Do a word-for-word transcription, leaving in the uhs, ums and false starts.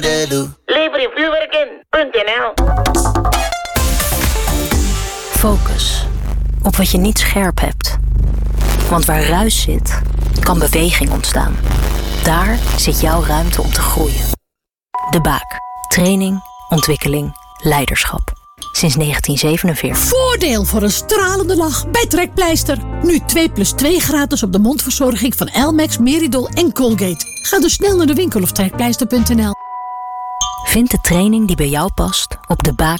Lever je vuurwerk in punt n l. Focus op wat je niet scherp hebt. Want waar ruis zit, kan beweging ontstaan. Daar zit jouw ruimte om te groeien. De Baak. Training, ontwikkeling, leiderschap. Sinds negentien zevenenveertig. Voordeel voor een stralende lach bij Trekpleister. Nu twee plus twee gratis op de mondverzorging van Elmex, Meridol en Colgate. Ga dus snel naar de winkel of trekpleister punt n l. Vind de training die bij jou past op de baak